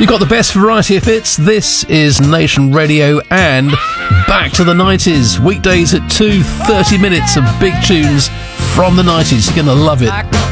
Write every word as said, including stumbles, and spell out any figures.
You've got the best variety of hits. This is Nation Radio and back to the nineties. Weekdays at two, thirty minutes of big tunes from the nineties. You're going to love it.